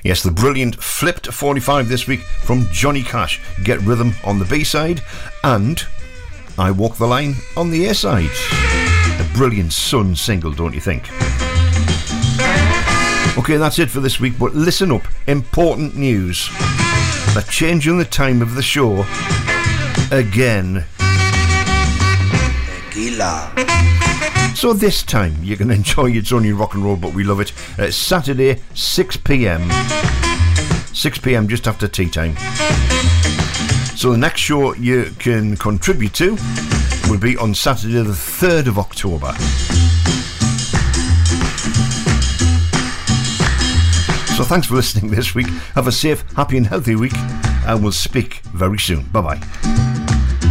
Yes, the brilliant Flipped 45 this week from Johnny Cash, Get Rhythm on the B-side, and I Walk the Line on the A-side. A brilliant Sun single, don't you think? Okay, that's it for this week, but listen up, important news. They're changing the time of the show again. Tequila. So this time you can enjoy It's Only Rock and Roll But We Love It. Saturday 6pm 6pm, just after tea time. So the next show you can contribute to will be on Saturday the 3rd of October. So thanks for listening this week. Have a safe, happy and healthy week, and we'll speak very soon. Bye bye.